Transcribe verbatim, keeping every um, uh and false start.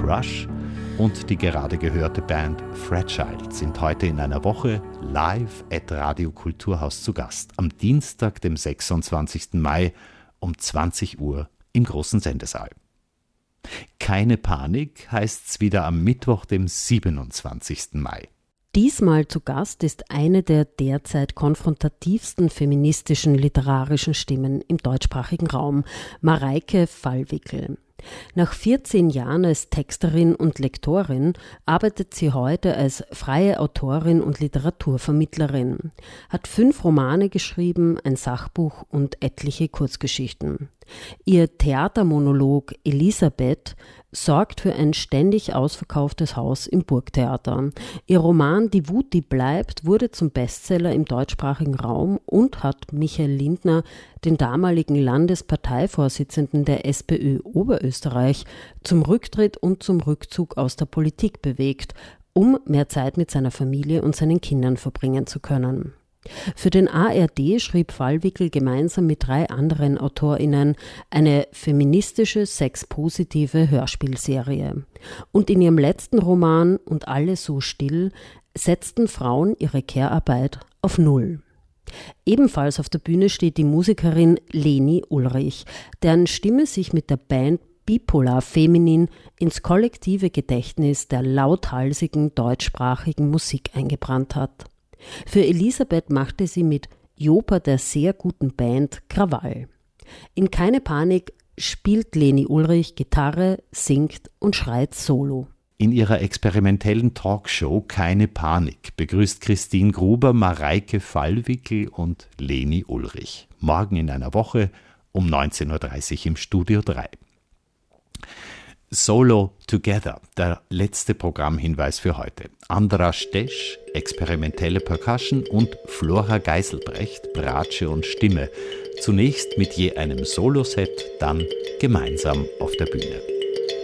Rush und die gerade gehörte Band Fragile sind heute in einer Woche live at Radio Kulturhaus zu Gast. Am Dienstag, dem sechsundzwanzigsten Mai um zwanzig Uhr im großen Sendesaal. Keine Panik heißt's wieder am Mittwoch, dem siebenundzwanzigsten Mai. Diesmal zu Gast ist eine der derzeit konfrontativsten feministischen literarischen Stimmen im deutschsprachigen Raum, Mareike Fallwickel. Nach vierzehn Jahren als Texterin und Lektorin arbeitet sie heute als freie Autorin und Literaturvermittlerin, hat fünf Romane geschrieben, ein Sachbuch und etliche Kurzgeschichten. Ihr Theatermonolog Elisabeth sorgt für ein ständig ausverkauftes Haus im Burgtheater. Ihr Roman Die Wut, die bleibt wurde zum Bestseller im deutschsprachigen Raum und hat Michael Lindner, den damaligen Landesparteivorsitzenden der SPÖ Oberösterreich, zum Rücktritt und zum Rückzug aus der Politik bewegt, um mehr Zeit mit seiner Familie und seinen Kindern verbringen zu können. Für den A R D schrieb Fallwickel gemeinsam mit drei anderen AutorInnen eine feministische, sexpositive Hörspielserie. Und in ihrem letzten Roman Und alle so still setzten Frauen ihre Care-Arbeit auf Null. Ebenfalls auf der Bühne steht die Musikerin Leni Ulrich, deren Stimme sich mit der Band Bipolar Feminin ins kollektive Gedächtnis der lauthalsigen deutschsprachigen Musik eingebrannt hat. Für Elisabeth machte sie mit Jopa der sehr guten Band Krawall. In Keine Panik spielt Leni Ulrich Gitarre, singt und schreit Solo. In ihrer experimentellen Talkshow Keine Panik begrüßt Christine Gruber Mareike Fallwickel und Leni Ulrich. Morgen in einer Woche um neunzehn Uhr dreißig im Studio drei. Solo Together, der letzte Programmhinweis für heute. Andra Stesch, experimentelle Percussion und Flora Geiselbrecht, Bratsche und Stimme. Zunächst mit je einem Soloset, dann gemeinsam auf der Bühne.